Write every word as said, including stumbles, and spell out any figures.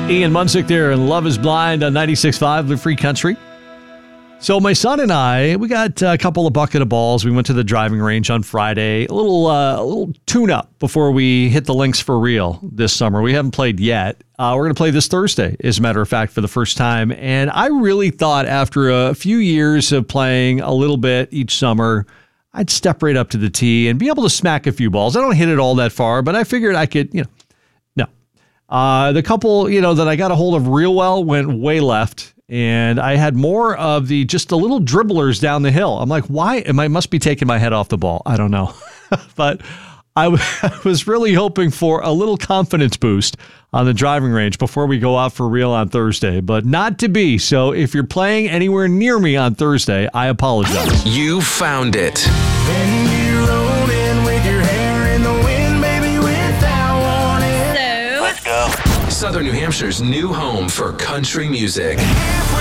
Ian Munsick there, and Love is Blind on ninety-six point five, The Free Country. So my son and I, we got a couple of bucket of balls. We went to the driving range on Friday. A little uh, a little tune-up before we hit the links for real this summer. We haven't played yet. Uh, we're going to play this Thursday, as a matter of fact, for the first time. And I really thought after a few years of playing a little bit each summer, I'd step right up to the tee and be able to smack a few balls. I don't hit it all that far, but I figured I could, you know, no. Uh, the couple, you know, that I got a hold of real well went way left. And I had more of the just the little dribblers down the hill. I'm like, why am I must be taking my head off the ball? I don't know. But I, w- I was really hoping for a little confidence boost on the driving range before we go out for real on Thursday, but not to be. So if you're playing anywhere near me on Thursday, I apologize. You found it. Then you roll in with your hair in the wind, baby, without warning. So, Southern New Hampshire's new home for country music.